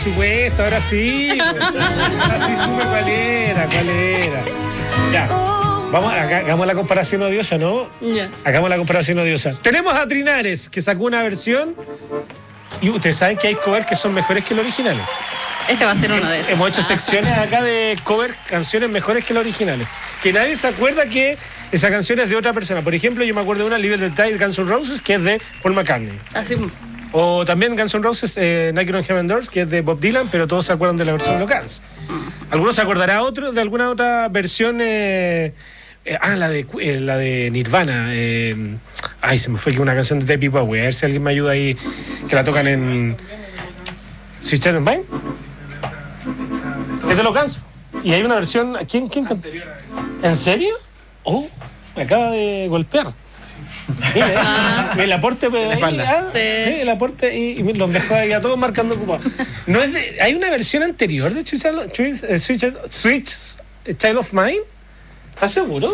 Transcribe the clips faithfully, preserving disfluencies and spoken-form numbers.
supuesto, ahora sí. Ahora sí supe cuál era, cuál era. Ya. Vamos, acá, hagamos la comparación odiosa, ¿no? Ya. Hagamos la comparación odiosa. Tenemos a Trinares, que sacó una versión. Y ustedes saben que hay covers que son mejores que los originales. Este va a ser uno de esos. Hemos hecho Ah. secciones acá de cover, canciones mejores que las originales. Que nadie se acuerda que esa canción es de otra persona. Por ejemplo, yo me acuerdo de una, Live the Tide, Guns N' Roses, que es de Paul McCartney. Así. O también Guns N' Roses, eh, Naked on Heaven Doors, que es de Bob Dylan, pero todos se acuerdan de la versión de los Guns. ¿Algunos se acordará otro de alguna otra versión? Eh, eh, ah, la de, eh, la de Nirvana. Eh, ay, se me fue que una canción de David Bowie. A ver si alguien me ayuda ahí, que la tocan en... ¿Sí, Sharon Vine? Es de los Guns. Y hay una versión... ¿Quién, quién canta? ¿En serio? Oh, me acaba de golpear. Mire, Ah. el aporte ahí, ah, Sí. sí, el aporte y, y los dejó ahí a todos marcando ocupados. No es de, hay una versión anterior de Switch, Switch, Switch, Switch Child of Mine. ¿Estás seguro?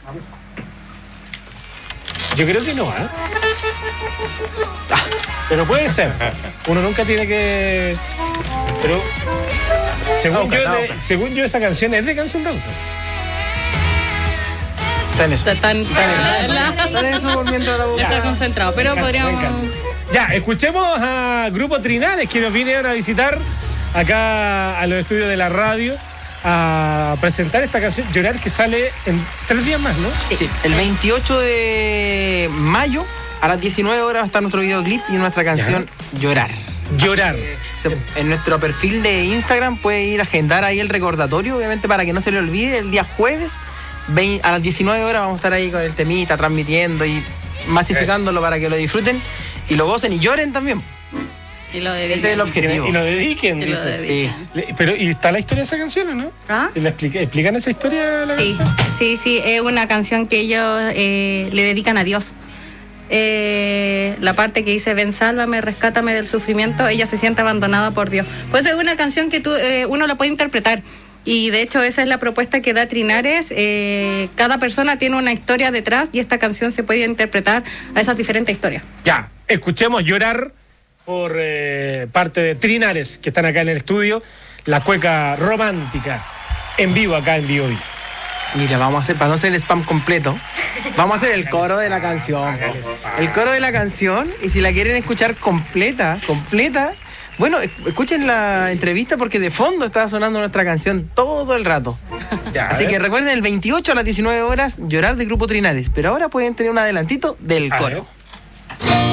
Yo creo que no, ¿eh? Ah, pero puede ser. Uno nunca tiene que. Pero según, No, yo, no, de- no. según yo esa canción es de Guns N' Roses. Está en eso. Está tan. Está en eso. la- Está en eso por mientras la Está concentrado, pero Me encanta, podríamos. me encanta. Ya, escuchemos a Grupo Trinares, que nos vinieron a visitar acá a los estudios de la radio a presentar esta canción Llorar, que sale en tres días más, ¿no? Sí, el veintiocho de mayo a las diecinueve horas va a estar nuestro videoclip y nuestra canción Llorar. Llorar. Se- En nuestro perfil de Instagram puede ir a agendar ahí el recordatorio, obviamente para que no se le olvide, el día jueves vein- a las diecinueve horas vamos a estar ahí con el temita, transmitiendo y masificándolo para que lo disfruten y lo gocen y lloren también. Y lo Ese es el dedican. objetivo. Y lo dediquen, Y lo dice. dedican. Sí. Le- Pero, ¿y está la historia de esa canción o no? ¿Ah? ¿La explica- ¿Explican esa historia de la Sí, canción? sí, sí, es una canción que ellos eh, le dedican a Dios. Eh, la parte que dice ven, sálvame, rescátame del sufrimiento, ella se siente abandonada por Dios. Pues es una canción que tú, eh, uno la puede interpretar. Y de hecho esa es la propuesta que da Trinares. Eh, cada persona tiene una historia detrás y esta canción se puede interpretar a esas diferentes historias. Ya, escuchemos Llorar por eh, parte de Trinares, que están acá en el estudio. La cueca romántica, en vivo acá en Vivo. Mira, vamos a hacer, para no hacer el spam completo, vamos a hacer el coro de la canción. Hágale spam. El coro de la canción, y si la quieren escuchar completa, completa, bueno, es- escuchen la entrevista porque de fondo estaba sonando nuestra canción todo el rato. Ya, Así a que ver. recuerden el veintiocho a las diecinueve horas, Llorar de Grupo Trinares, pero ahora pueden tener un adelantito del A coro. ver.